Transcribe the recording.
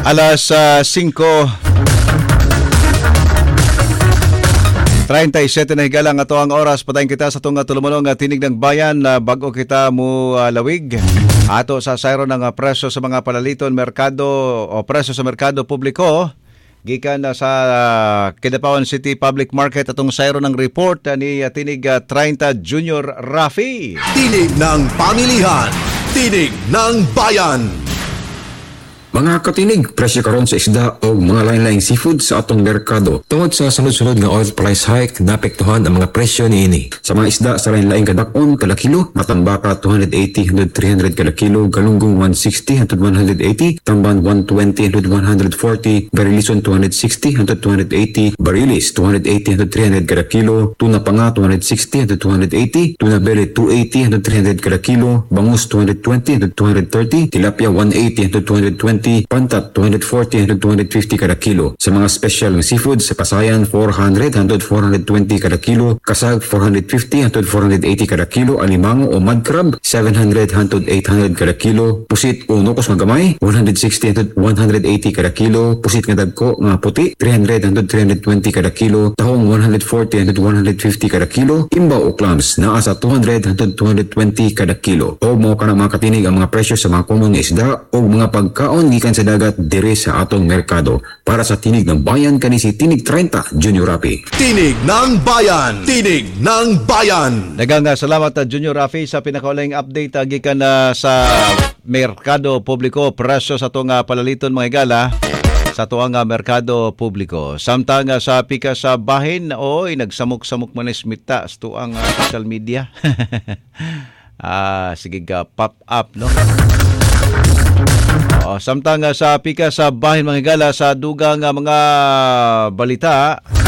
Alas 5:37 na higalang ato ang oras. Patayin kita sa itong tulumalong tinig ng bayan bago kita mo lawig. Ato sa sayro ng presyo sa mga palaliton merkado o presyo sa merkado publiko. Gikan sa Kidapawan City Public Market atong sayro ng report ni Tinig 30 Junior Rafi. Tinig ng pamilihan. Tinig ng bayan. Mga katinig, presyo karon sa isda o mga lain-laing seafood sa atong merkado. Tungod sa sunod-sunod nga oil price hike, naapektuhan ang mga presyo niini. Sa mga isda sa lain-laing kadakon kada kilo, matambaka 280 hangtod 300 kada kilo, galunggong 160 hangtod 180, tamban 120 hangtod 140, barilison 260 hangtod 280, barilis 280 hangtod 300 kada kilo, tuna panga 260 hangtod 280, tuna belly 280 hangtod 300 kada kilo, bangus 220 hangtod 230, tilapia 180 hangtod 220, pantat 240 hangtod 250 kada kilo. Sa mga special ng seafood sa Pasayan 400 hangtod 420 kada kilo, kasag 450 hangtod 480 kada kilo, alimango o mud crab 700 hangtod 800 kada kilo, pusit o nukos nga gamay 160 hangtod 180 kada kilo, pusit nga dagko nga puti 300 hangtod 320 kada kilo, tahong 140 hangtod 150 kada kilo, imbaw o clams naa sa 200 hangtod 220 kada kilo. O mo kana mga katinig ang mga presyo sa mga common nga isda o mga pagkaon gikan sa dagat dire sa atong merkado. Para sa Tinig ng Bayan kani si Tinig 30 Junior Rafi. Tinig ng bayan. Tinig ng bayan. Daghang salamat Junior Rafi sa pinakauling update gikan sa merkado publiko presyo sa atong palaliton mga higala sa tuang merkado publiko. Samtang sa pika sa bahin oy nagsamok-samok man ismita sa tuang social media. Sige pop up no. Samtang sa pika sa bahin mga higala sa dugang mga balita